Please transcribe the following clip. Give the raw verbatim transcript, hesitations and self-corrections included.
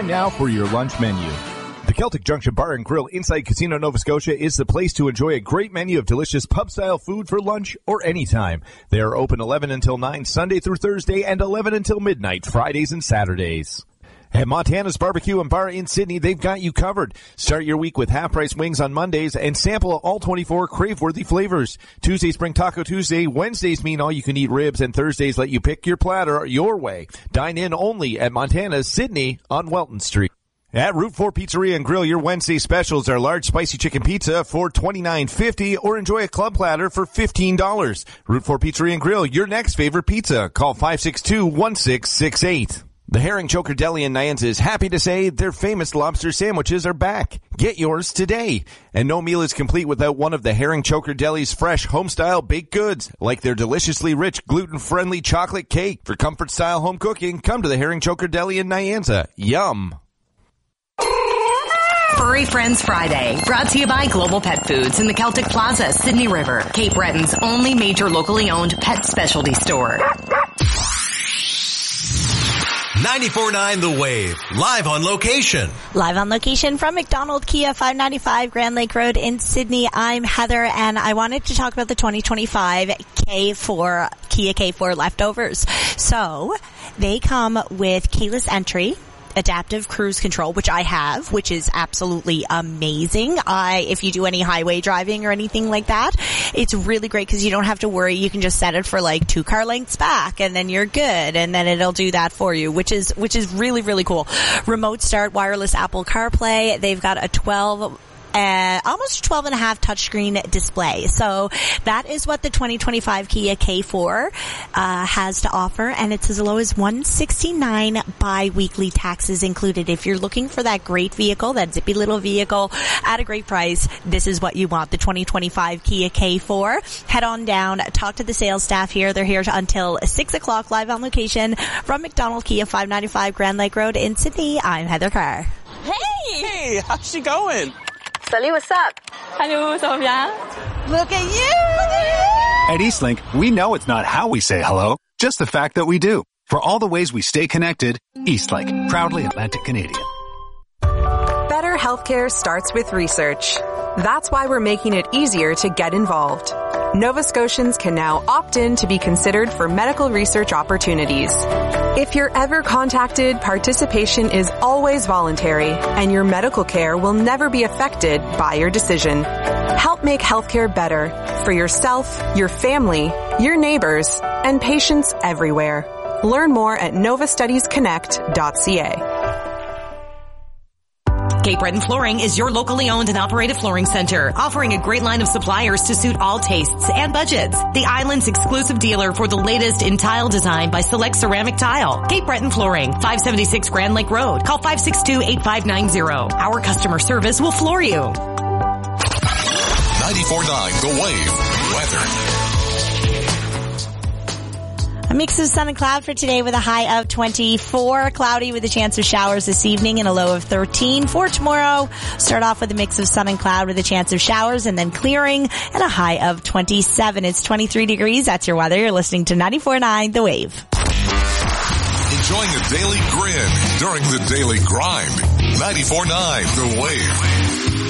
Time now for your lunch menu. The Celtic Junction Bar and Grill inside Casino Nova Scotia is the place to enjoy a great menu of delicious pub-style food for lunch or anytime. They are open eleven until nine Sunday through Thursday and eleven until midnight Fridays and Saturdays. At Montana's Barbecue and Bar in Sydney, they've got you covered. Start your week with half-price wings on Mondays and sample all twenty-four crave-worthy flavors. Tuesdays bring Taco Tuesday, Wednesdays mean all-you-can-eat ribs, and Thursdays let you pick your platter your way. Dine in only at Montana's Sydney on Welton Street. At Route four Pizzeria and Grill, your Wednesday specials are large spicy chicken pizza for twenty-nine fifty or enjoy a club platter for fifteen dollars. Route four Pizzeria and Grill, your next favorite pizza. Call five six two, one six six eight. The Herring Choker Deli in Nyanza is happy to say their famous lobster sandwiches are back. Get yours today. And no meal is complete without one of the Herring Choker Deli's fresh home-style baked goods, like their deliciously rich gluten-friendly chocolate cake. For comfort-style home cooking, come to the Herring Choker Deli in Nyanza. Yum! Furry Friends Friday, brought to you by Global Pet Foods in the Celtic Plaza, Sydney River, Cape Breton's only major locally owned pet specialty store. ninety-four point nine The Wave, live on location. Live on location from McDonald Kia, five ninety-five Grand Lake Road in Sydney. I'm Heather, and I wanted to talk about the twenty twenty-five K four, Kia K four leftovers. So, they come with keyless entry, adaptive cruise control, which I have, which is absolutely amazing. I, if you do any highway driving or anything like that, it's really great because you don't have to worry. You can just set it for like two car lengths back and then you're good, and then it'll do that for you, which is, which is really, really cool. Remote start, wireless Apple CarPlay. They've got a twelve Uh, almost twelve and a half touchscreen display. So that is what the twenty twenty-five Kia K four uh, has to offer, and it's as low as one sixty-nine bi-weekly, taxes included. If you're looking for that great vehicle, that zippy little vehicle at a great price, this is what you want, the twenty twenty-five Kia K four. Head on down, talk to the sales staff here. They're here to, until six o'clock, live on location from McDonald Kia, five ninety-five Grand Lake Road in Sydney. I'm Heather Carr. Hey! Hey, how's she going? Salut, what's up? Hello, ça va bien? Look at you! At Eastlink, we know it's not how we say hello, just the fact that we do. For all the ways we stay connected, Eastlink, proudly Atlantic Canadian. Better healthcare starts with research. That's why we're making it easier to get involved. Nova Scotians can now opt in to be considered for medical research opportunities. If you're ever contacted, participation is always voluntary, and your medical care will never be affected by your decision. Help make healthcare better for yourself, your family, your neighbors, and patients everywhere. Learn more at nova studies connect dot c a. Cape Breton Flooring is your locally owned and operated flooring center, offering a great line of suppliers to suit all tastes and budgets. The island's exclusive dealer for the latest in tile design by Select Ceramic Tile. Cape Breton Flooring, five seventy-six Grand Lake Road. Call five six two, eight five nine zero. Our customer service will floor you. ninety-four point nine The Wave, weather. A mix of sun and cloud for today with a high of twenty-four. Cloudy with a chance of showers this evening and a low of thirteen. For tomorrow, start off with a mix of sun and cloud with a chance of showers and then clearing and a high of twenty-seven. It's twenty-three degrees. That's your weather. You're listening to ninety-four point nine The Wave. Enjoying a daily grin during the daily grind. ninety-four point nine The Wave.